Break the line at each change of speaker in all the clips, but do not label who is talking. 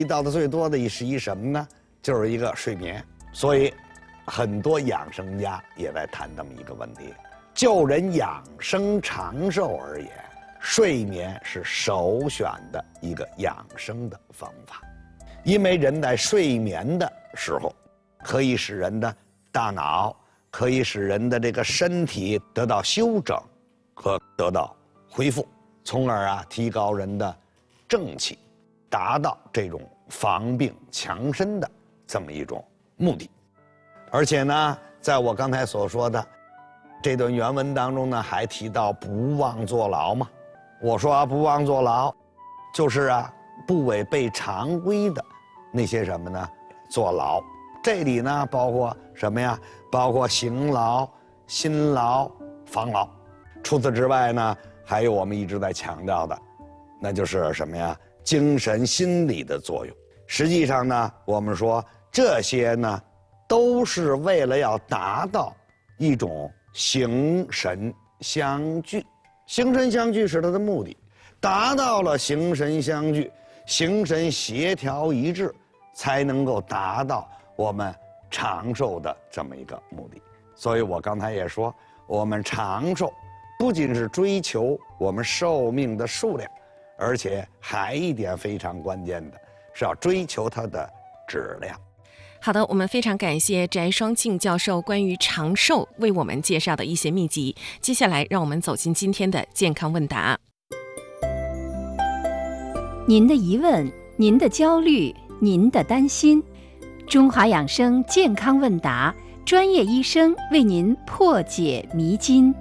提到的最多的是什么呢？就是一个睡眠。所以，很多养生家也在谈这么一个问题：就人养生长寿而言，睡眠是首选的一个养生的方法。因为人在睡眠的时候，可以使人的大脑，可以使人的这个身体得到休整和得到恢复，从而提高人的正气，达到这种防病强身的这么一种目的。而且呢，在我刚才所说的这段原文当中呢，还提到不忘坐牢嘛。我说不忘坐牢，就是不违背常规的那些什么呢？坐牢。这里呢，包括什么呀？包括刑劳、辛劳、防劳。除此之外呢，还有我们一直在强调的，那就是什么呀？精神心理的作用。实际上呢，我们说这些呢，都是为了要达到一种形神相聚。形神相聚是它的目的，达到了形神相聚，形神协调一致，才能够达到我们长寿的这么一个目的。所以我刚才也说，我们长寿不仅是追求我们寿命的数量，而且还一点非常关键的是要追求它的质量。
好的，我们非常感谢翟双庆教授关于长寿为我们介绍的一些秘籍。接下来让我们走进今天的健康问答。
您的疑问，您的焦虑，您的担心，中华养生健康问答，专业医生为您破解迷津。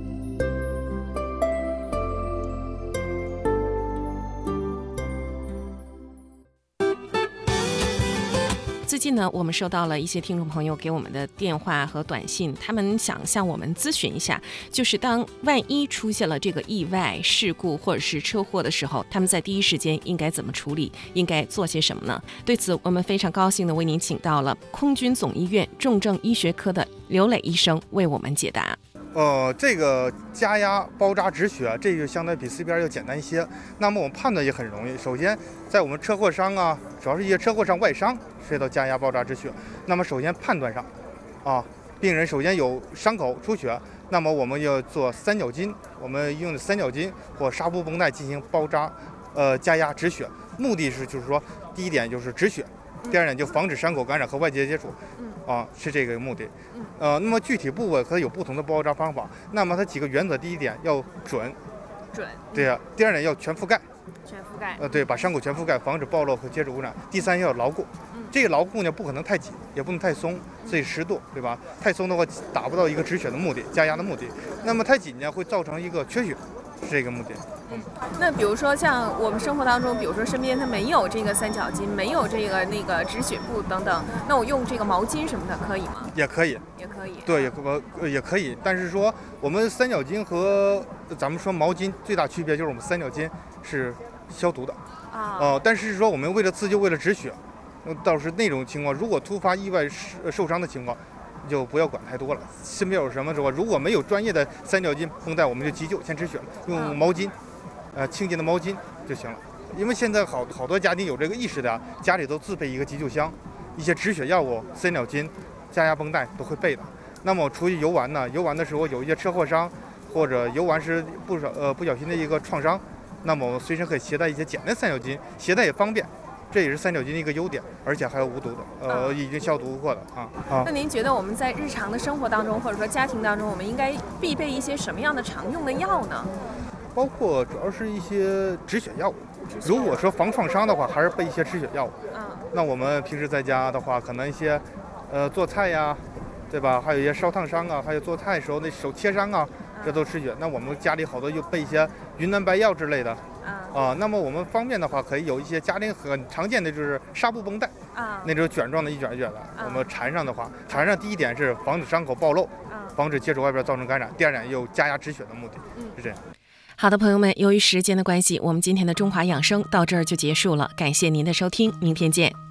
最近呢，我们收到了一些听众朋友给我们的电话和短信，他们想向我们咨询一下，就是当万一出现了这个意外事故或者是车祸的时候，他们在第一时间应该怎么处理，应该做些什么呢？对此，我们非常高兴地为您请到了空军总医院重症医学科的刘磊医生为我们解答。
这个加压包扎止血，这就相对比 CPR 要简单一些。那么我们判断也很容易。首先，在我们车祸伤主要是一些车祸伤外伤，涉及到加压包扎止血。那么首先判断上，病人首先有伤口出血，那么我们要做三角巾，我们用的三角巾或纱布绷带进行包扎，加压止血。目的是就是说，第一点就是止血，第二点就防止伤口感染和外界接触。是这个目的。那么具体部位可以有不同的包扎方法。那么它几个原则：第一点要准，对呀；第二点要全覆盖，对，把伤口全覆盖，防止暴露和接触污染。第三要牢固，这个牢固呢不可能太紧，也不能太松，所以适度，对吧？太松的话达不到一个止血的目的，加压的目的。那么太紧呢会造成一个缺血，是这个目的。
那比如说像我们生活当中，比如说身边它没有这个三角巾，没有这个那个止血布等等，那我用这个毛巾什么的可以吗？
也可以，对，也可以。但是说我们三角巾和咱们说毛巾最大区别就是我们三角巾是消毒的但是说我们为了自救，为了止血，倒是那种情况，如果突发意外受伤的情况，就不要管太多了。身边有什么时候，如果没有专业的三角巾绷带，我们就急救，先止血，用毛巾。清洁的毛巾就行了，因为现在好多家庭有这个意识的，家里都自备一个急救箱，一些止血药物、三角巾、加压绷带都会备的。那么出去游玩呢，游玩的时候有一些车祸伤，或者游玩时不小心的一个创伤，那么我们随身可以携带一些简单三角巾，携带也方便，这也是三角巾的一个优点，而且还有无毒的，已经消毒过的
那您觉得我们在日常的生活当中，或者说家庭当中，我们应该必备一些什么样的常用的药呢？
包括主要是一些止血药物。如果说防创伤的话，还是备一些止血药物。那我们平时在家的话，可能一些做菜呀，对吧？还有一些烧烫伤还有做菜时候那手切伤这都止血。那我们家里好多又备一些云南白药之类的那么我们方便的话，可以有一些家庭很常见的就是纱布绷带那种卷状的一卷一卷的。我们缠上的话，缠上第一点是防止伤口暴露，防止接触外边造成感染；第二点有加压止血的目的，是这样。
好的，朋友们，由于时间的关系，我们今天的中华养生到这儿就结束了，感谢您的收听，明天见。